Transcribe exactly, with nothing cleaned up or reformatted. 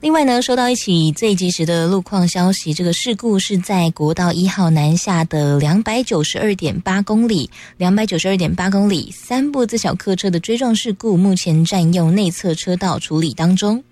另外呢，收到一起最及时的路况消息，这个事故是在国道一号南下的两百九十二点八公里，两百九十二点八公里三部自小客车的追撞事故，目前占用内侧车道处理当中。